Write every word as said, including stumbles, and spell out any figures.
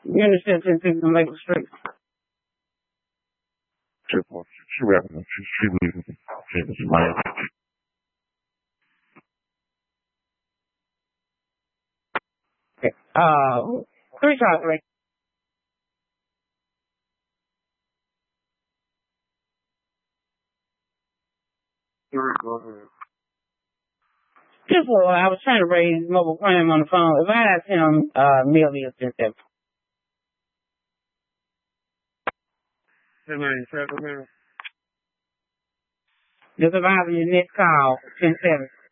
You understand ten six on Lake Street? Triple. She rapping. She she leaving. She Miami. Okay. Uh, three shots, right? Just for, I was trying to raise mobile crime on the phone. If I ask him, uh, Millie is ten seven. Just about your next call, ten seven.